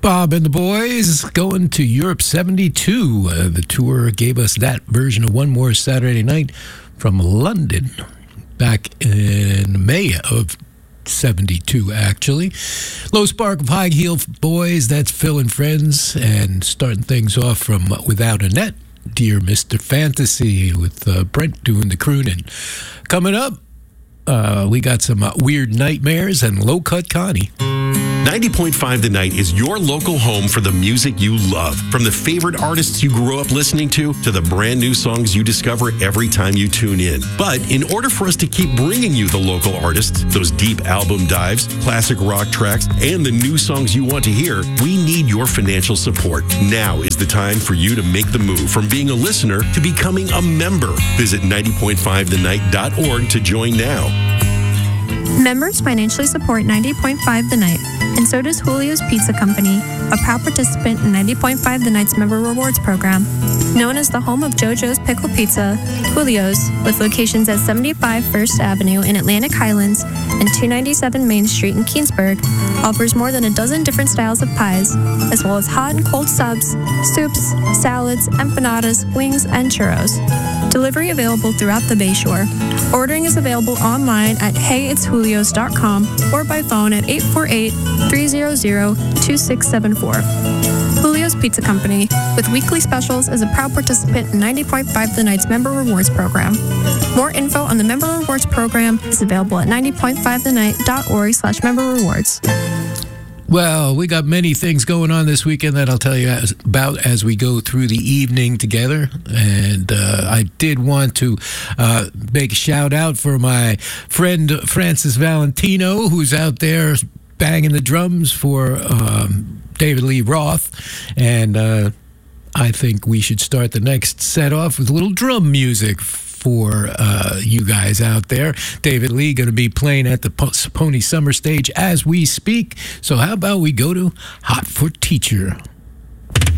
Bob and the Boys going to Europe 72. The tour gave us that version of One More Saturday Night from London back in May of 72, actually. Low Spark of High Heel Boys, that's Phil and Friends. And starting things off from Without a Net, Dear Mr. Fantasy, with Brent doing the crooning. Coming up, we got some Weird Nightmares and Low Cut Connie. 90.5 The Night is your local home for the music you love. From the favorite artists you grew up listening to the brand new songs you discover every time you tune in. But in order for us to keep bringing you the local artists, those deep album dives, classic rock tracks, and the new songs you want to hear, we need your financial support. Now is the time for you to make the move from being a listener to becoming a member. Visit 90.5thenight.org to join now. Members financially support 90.5 The Night, and so does Julio's Pizza Company, a proud participant in 90.5 The Night's Member Rewards Program. Known as the home of JoJo's Pickle Pizza, Julio's, with locations at 75 First Avenue in Atlantic Highlands and 297 Main Street in Keansburg, offers more than a dozen different styles of pies, as well as hot and cold subs, soups, salads, empanadas, wings, and churros. Delivery available throughout the Bayshore. Ordering is available online at heyitsjulios.com or by phone at 848-300-2674. Julio's Pizza Company, with weekly specials, is a proud participant in 90.5 The Night's Member Rewards Program. More info on the Member Rewards Program is available at 90.5thenight.org/member rewards. Well, we got many things going on this weekend that I'll tell you about as we go through the evening together. And I did want to make a shout out for my friend Francis Valentino, who's out there banging the drums for David Lee Roth. And I think we should start the next set off with a little drum music for you guys out there. David Lee going to be playing at the Pony Summer Stage as we speak. So how about we go to Hot for Teacher?